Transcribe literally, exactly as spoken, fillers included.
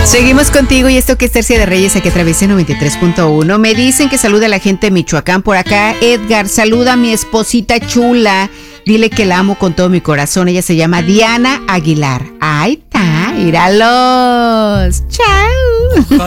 Seguimos contigo y esto que es Tercia de Reyes aquí a través de noventa y tres punto uno. Me dicen que saluda a la gente de Michoacán por acá. Edgar, saluda a mi esposita chula. Dile que la amo con todo mi corazón. Ella se llama Diana Aguilar. Ahí está, míralos. Chao.